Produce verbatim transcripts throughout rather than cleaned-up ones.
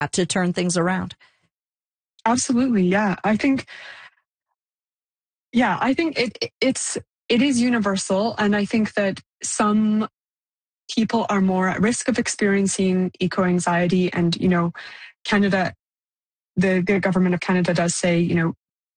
to turn things around? Absolutely. Yeah. I think, yeah, I think it, it's, it is universal. And I think that some people are more at risk of experiencing eco-anxiety. And, you know, Canada, the, the government of Canada does say, you know,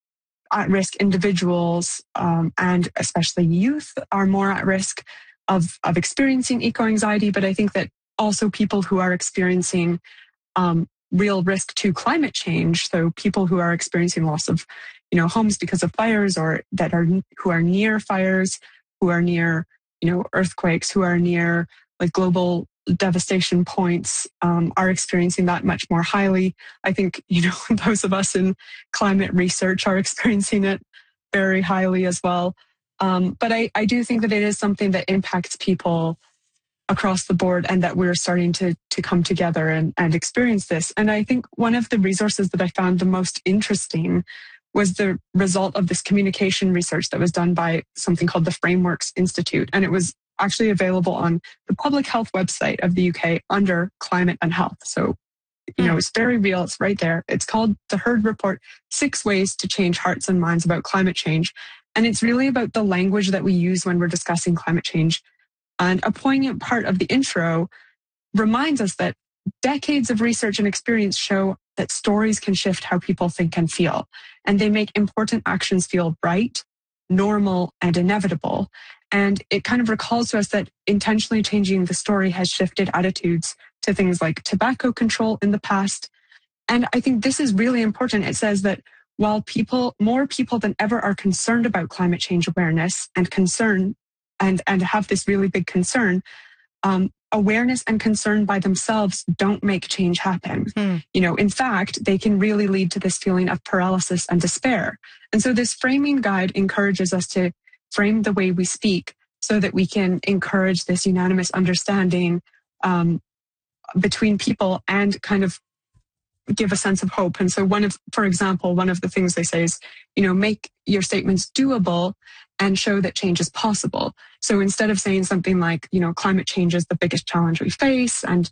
at-risk individuals um, and especially youth are more at risk of, of experiencing eco-anxiety. But I think that also people who are experiencing um, real risk to climate change, so people who are experiencing loss of, you know, homes because of fires, or that are who are near fires, who are near, you know, earthquakes, who are near like global devastation points, um, are experiencing that much more highly. I think, you know, those of us in climate research are experiencing it very highly as well. Um, but I, I do think that it is something that impacts people across the board, and that we're starting to to come together and, and experience this. And I think one of the resources that I found the most interesting was the result of this communication research that was done by something called the Frameworks Institute. And it was actually available on the public health website of the U K under climate and health. So, you know, it's very real. It's right there. It's called the Herd Report, Six Ways to Change Hearts and Minds About Climate Change. And it's really about the language that we use when we're discussing climate change. And a poignant part of the intro reminds us that decades of research and experience show that stories can shift how people think and feel. And they make important actions feel right, normal, and inevitable. And it kind of recalls to us that intentionally changing the story has shifted attitudes to things like tobacco control in the past. And I think this is really important. It says that while people, more people than ever are concerned about climate change awareness and concern and, and have this really big concern, um, awareness and concern by themselves don't make change happen. Hmm. You know, in fact, they can really lead to this feeling of paralysis and despair. And so this framing guide encourages us to frame the way we speak so that we can encourage this unanimous understanding um, between people and kind of give a sense of hope. And so one of, for example, one of the things they say is, you know, make your statements doable and show that change is possible. So instead of saying something like, you know, climate change is the biggest challenge we face, and,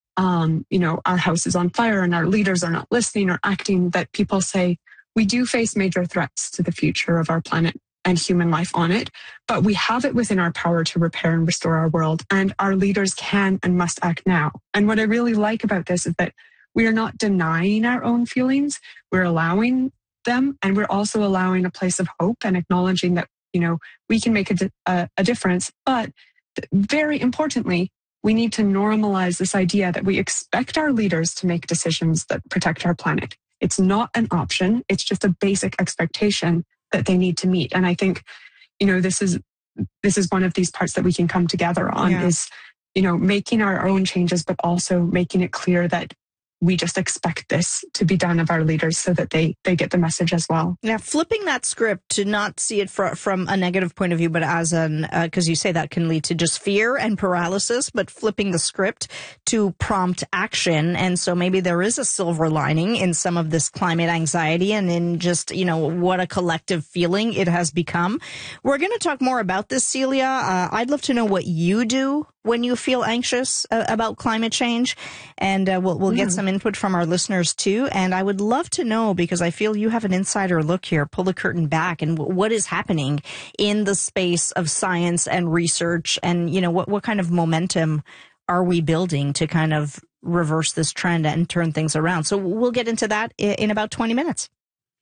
um, you know, our house is on fire and our leaders are not listening or acting, that people say, we do face major threats to the future of our planet and human life on it, but we have it within our power to repair and restore our world, and our leaders can and must act now. And what I really like about this is that we are not denying our own feelings. We're allowing them, and we're also allowing a place of hope and acknowledging that, you know, we can make a, a, a difference. But very importantly, we need to normalize this idea that we expect our leaders to make decisions that protect our planet. It's not an option. It's just a basic expectation that they need to meet. And I think, you know, this is this is one of these parts that we can come together on, yeah. is, you know, making our own changes, but also making it clear that we just expect this to be done of our leaders so that they, they get the message as well. Now, flipping that script to not see it fr- from a negative point of view, but as an, because uh, you say that can lead to just fear and paralysis, but flipping the script to prompt action. And so maybe there is a silver lining in some of this climate anxiety and in just, you know, what a collective feeling it has become. We're going to talk more about this, Celia. Uh, I'd love to know what you do when you feel anxious uh, about climate change, and uh, we'll, we'll get some input from our listeners too. And I would love to know, because I feel you have an insider look here, pull the curtain back, and w- what is happening in the space of science and research, and, you know, what, what kind of momentum are we building to kind of reverse this trend and turn things around? So we'll get into that in, in about twenty minutes.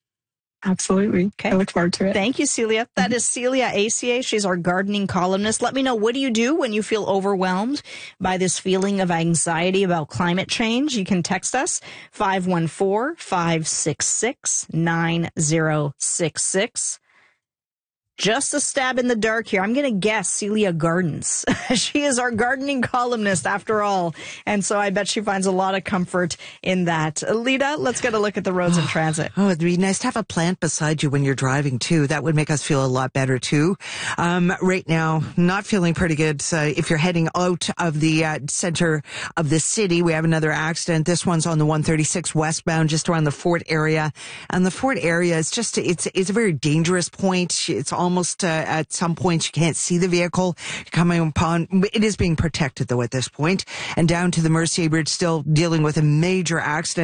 Absolutely. Okay. I look forward to it. Thank you, Celia. That is Celia Acier. She's our gardening columnist. Let me know, what do you do when you feel overwhelmed by this feeling of anxiety about climate change? You can text us five one four, five six six, nine zero six six. Just a stab in the dark here. I'm going to guess Celia gardens. She is our gardening columnist after all. And so I bet she finds a lot of comfort in that. Lita, let's get a look at the roads and transit. Oh, it'd be nice to have a plant beside you when you're driving too. That would make us feel a lot better too. Um, right now, not feeling pretty good. So if you're heading out of the uh, center of the city, we have another accident. This one's on the one thirty-six westbound, just around the Fort area. And the Fort area is just, it's, it's a very dangerous point. It's all Almost uh, at some points you can't see the vehicle coming upon. It is being protected though at this point. And down to the Mercier Bridge, still dealing with a major accident.